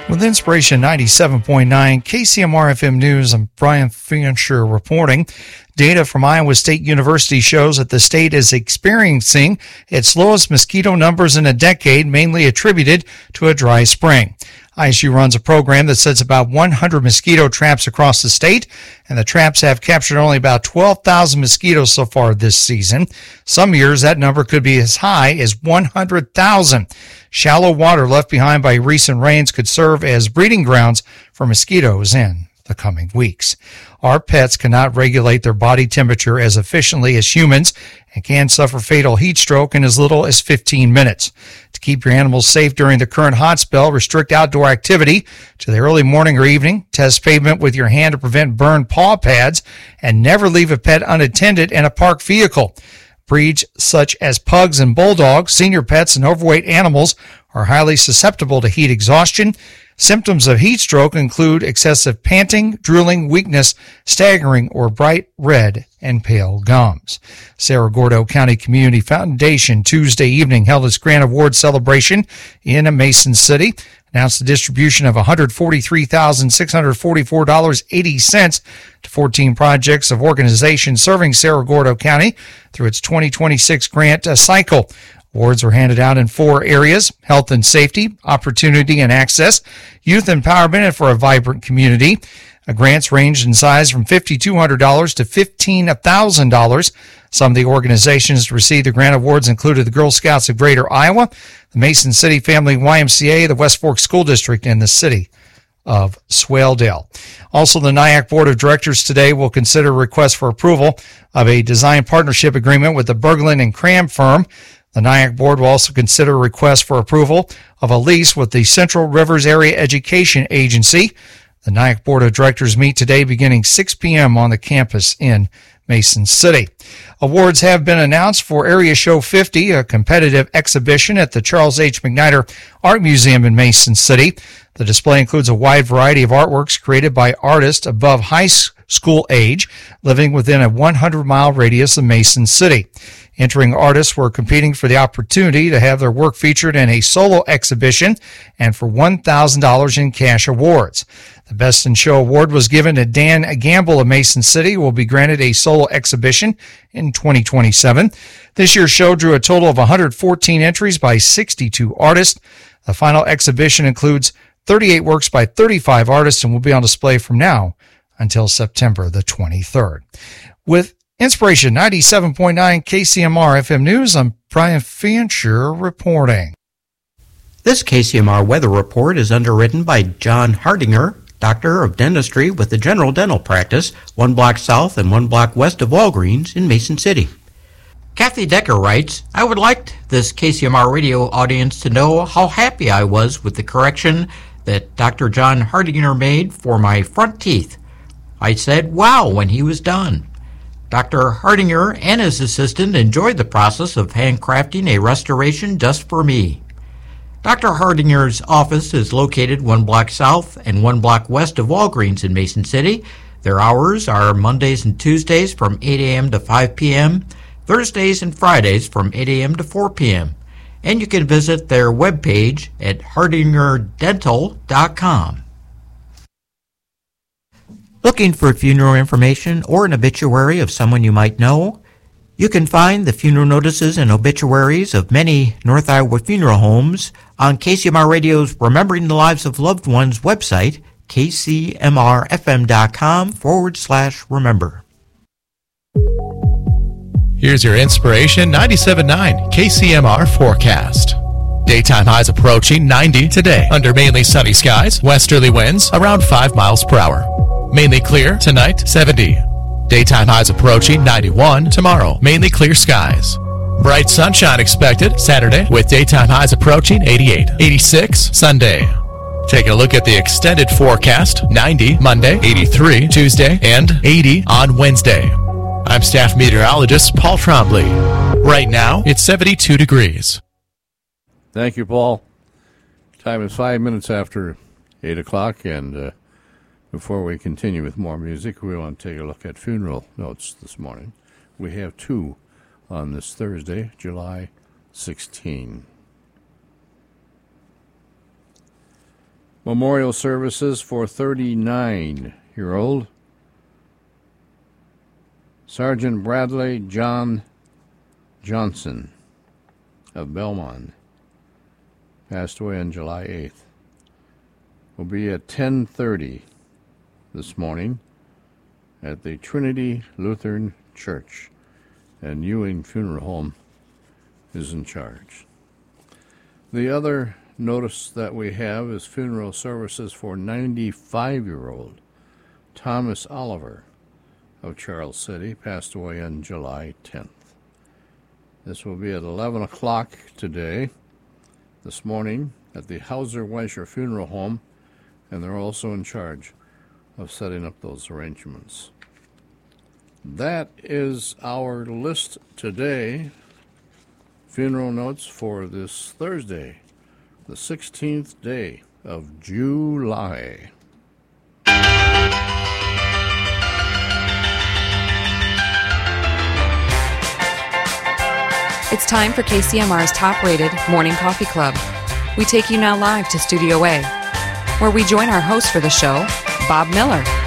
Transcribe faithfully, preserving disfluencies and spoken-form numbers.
With Inspiration ninety-seven point nine K C M R F M News, I'm Brian Fancher reporting. Data from Iowa State University shows that the state is experiencing its lowest mosquito numbers in a decade, mainly attributed to a dry spring. I S U runs a program that sets about one hundred mosquito traps across the state, and the traps have captured only about twelve thousand mosquitoes so far this season. Some years that number could be as high as one hundred thousand. Shallow water left behind by recent rains could serve as breeding grounds for mosquitoes in the coming weeks. Our pets cannot regulate their body temperature as efficiently as humans and can suffer fatal heat stroke in as little as fifteen minutes. To keep your animals safe during the current hot spell, restrict outdoor activity to the early morning or evening, test pavement with your hand to prevent burned paw pads, and never leave a pet unattended in a parked vehicle. Breeds such as pugs and bulldogs, senior pets, and overweight animals are highly susceptible to heat exhaustion. Symptoms of heat stroke include excessive panting, drooling, weakness, staggering, or bright red and pale gums. Cerro Gordo County Community Foundation Tuesday evening held its Grant Award celebration in Mason City. Announced the distribution of one hundred forty-three thousand six hundred forty-four dollars and eighty cents to fourteen projects of organizations serving Cerro Gordo County through its twenty twenty-six grant cycle. Awards were handed out in four areas: health and safety, opportunity and access, youth empowerment, and for a vibrant community. Uh, grants ranged in size from five thousand two hundred dollars to fifteen thousand dollars. Some of the organizations to receive the grant awards included the Girl Scouts of Greater Iowa, the Mason City Family Y M C A, the West Fork School District, and the City of Swaledale. Also, the N I A C Board of Directors today will consider a request for approval of a design partnership agreement with the Berglund and Cram firm. The N I A C Board will also consider a request for approval of a lease with the Central Rivers Area Education Agency. The N I A C Board of Directors meet today beginning six p.m. on the campus in Mason City. Awards have been announced for Area Show fifty, a competitive exhibition at the Charles H. McNider Art Museum in Mason City. The display includes a wide variety of artworks created by artists above high school age, living within a one hundred mile radius of Mason City. Entering artists were competing for the opportunity to have their work featured in a solo exhibition and for one thousand dollars in cash awards. The Best in Show award was given to Dan Gamble of Mason City, who will be granted a solo exhibition in twenty twenty-seven. This year's show drew a total of one hundred fourteen entries by sixty-two artists. The final exhibition includes thirty-eight works by thirty-five artists and will be on display from now until September the twenty-third. With Inspiration ninety-seven point nine K C M R F M News, I'm Brian Fancher reporting. This K C M R weather report is underwritten by John Hardinger, Doctor of Dentistry with the General Dental Practice, one block south and one block west of Walgreens in Mason City. Kathy Decker writes, I would like this K C M R radio audience to know how happy I was with the correction that Doctor John Hardinger made for my front teeth. I said, wow, when he was done. Doctor Hardinger and his assistant enjoyed the process of handcrafting a restoration just for me. Doctor Hardinger's office is located one block south and one block west of Walgreens in Mason City. Their hours are Mondays and Tuesdays from eight a.m. to five p.m., Thursdays and Fridays from eight a.m. to four p.m., and you can visit their webpage at hardinger dental dot com. Looking for funeral information or an obituary of someone you might know? You can find the funeral notices and obituaries of many North Iowa funeral homes on K C M R Radio's Remembering the Lives of Loved Ones website, kcmrfm.com forward slash remember. Here's your Inspiration ninety-seven point nine K C M R forecast. Daytime highs approaching ninety today under mainly sunny skies, westerly winds around five miles per hour. Mainly clear tonight, seventy. Daytime highs approaching ninety-one tomorrow, mainly clear skies. Bright sunshine expected Saturday with daytime highs approaching eighty-eight. eighty-six Sunday. Taking a look at the extended forecast, ninety Monday, eighty-three Tuesday, and eighty on Wednesday. I'm staff meteorologist Paul Trombley. Right now, it's seventy-two degrees. Thank you, Paul. Time is five minutes after eight o'clock, and uh, before we continue with more music, we want to take a look at funeral notes this morning. We have two on this Thursday, July sixteenth. Memorial services for thirty-nine-year-old Sergeant Bradley John Johnson of Belmont. Passed away on July eighth. Will be at ten thirty this morning at the Trinity Lutheran Church, and Ewing Funeral Home is in charge. The other notice that we have is funeral services for ninety-five-year-old Thomas Oliver of Charles City, passed away on July tenth. This will be at eleven o'clock today, this morning, at the Hauser Weischer Funeral Home, and they're also in charge of setting up those arrangements. That is our list today. Funeral notes for this Thursday, the sixteenth day of July. It's time for K C M R's top-rated Morning Coffee Club. We take you now live to Studio A, where we join our host for the show, Bob Miller.